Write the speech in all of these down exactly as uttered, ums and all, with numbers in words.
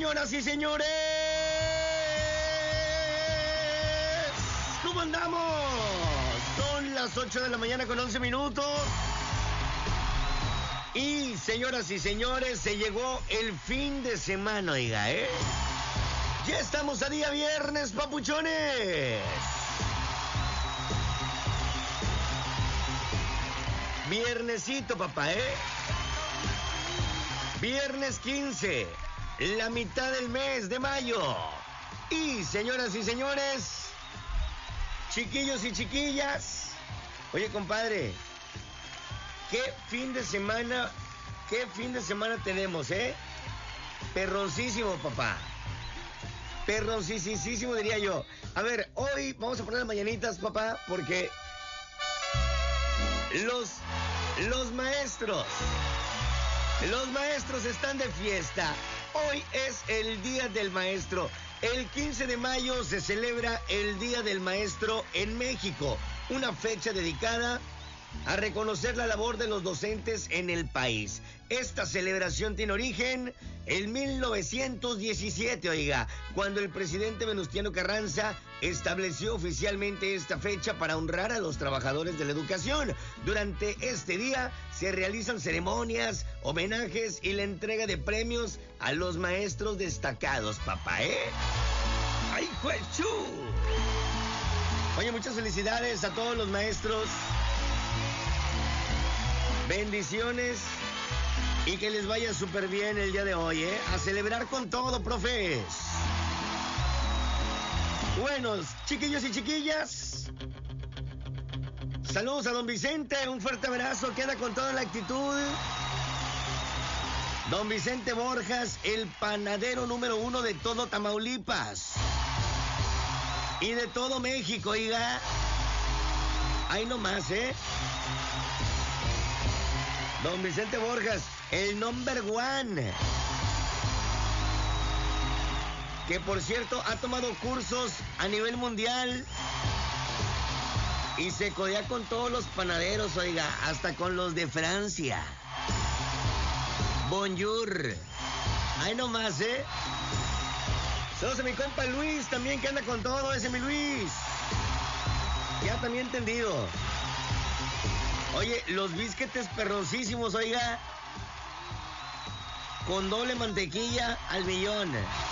señoras y señores. ¿Cómo andamos? Son las ocho de la mañana con once minutos. Y señoras y señores, se llegó el fin de semana, oiga, ¿eh? Ya estamos a día viernes, papuchones. Viernesito, papá, ¿eh? Viernes quince, la mitad del mes de mayo. Y señoras y señores, chiquillos y chiquillas, oye, compadre, qué fin de semana, qué fin de semana tenemos, ¿eh? Perroncísimo, papá. Perroncísimo, diría yo. A ver, hoy vamos a poner las mañanitas, papá, porque los, los maestros, los maestros están de fiesta. Hoy es el Día del Maestro. El quince de mayo se celebra el Día del Maestro en México, una fecha dedicada a reconocer la labor de los docentes en el país. Esta celebración tiene origen en mil novecientos diecisiete, oiga, cuando el presidente Venustiano Carranza estableció oficialmente esta fecha para honrar a los trabajadores de la educación. Durante este día se realizan ceremonias, homenajes y la entrega de premios a los maestros destacados, papá, ¿eh? ¡Ay, juechú! Oye, muchas felicidades a todos los maestros. Bendiciones y que les vaya súper bien el día de hoy, ¿eh? A celebrar con todo, profes. Buenos, chiquillos y chiquillas. Saludos a don Vicente, un fuerte abrazo, queda con toda la actitud. Don Vicente Borjas, el panadero número uno de todo Tamaulipas. Y de todo México, oiga. Ahí nomás, ¿eh? Don Vicente Borjas, el number one. Que por cierto ha tomado cursos a nivel mundial. Y se codea con todos los panaderos, oiga, hasta con los de Francia. Bonjour. Ahí nomás, ¿eh? Saludos a mi compa Luis también, que anda con todo, ese mi Luis. Ya también entendido. Oye, los bisquetes perroncísimos, oiga. Con doble mantequilla al millón.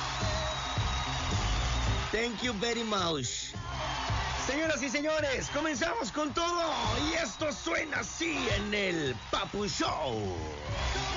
Thank you very much. Señoras y señores, comenzamos con todo. Y esto suena así en el Papu Show.